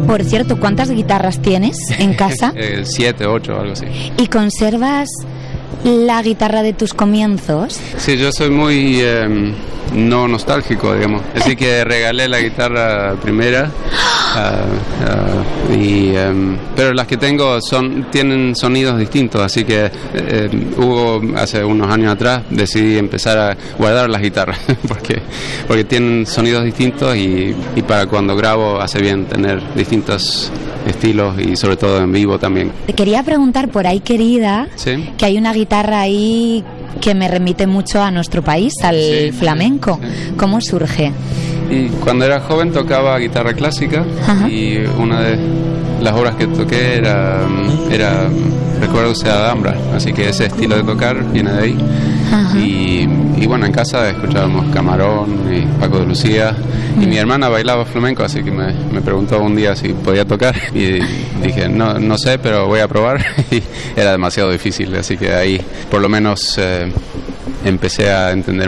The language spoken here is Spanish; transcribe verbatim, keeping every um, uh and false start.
Por cierto, ¿cuántas guitarras tienes en casa? eh, siete, ocho, algo así. ¿Y conservas la guitarra de tus comienzos? Sí, yo soy muy eh, no nostálgico, digamos. Así que regalé la guitarra primera. Uh, uh, y, um, pero las que tengo son tienen sonidos distintos, así que eh, hubo hace unos años atrás decidí empezar a guardar las guitarras porque porque tienen sonidos distintos y, y para cuando grabo hace bien tener distintos estilos y sobre todo en vivo también. Te quería preguntar por ahí, querida, ¿sí? Que hay una guitarra ahí que me remite mucho a nuestro país, al sí, flamenco. Sí. ¿Cómo surge? Y cuando era joven tocaba guitarra clásica. Ajá. Y una de las obras que toqué era, era Recuerdos de Alhambra, así que ese estilo de tocar viene de ahí. Y, y bueno, en casa escuchábamos Camarón y Paco de Lucía y mi hermana bailaba flamenco, así que me, me preguntó un día si podía tocar y dije, no, no sé, pero voy a probar y era demasiado difícil, así que ahí por lo menos eh, empecé a entender